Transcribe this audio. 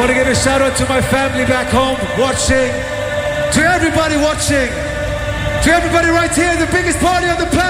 want to give a shout out to my family back home watching, to everybody watching, to everybody right here, the biggest party on the planet.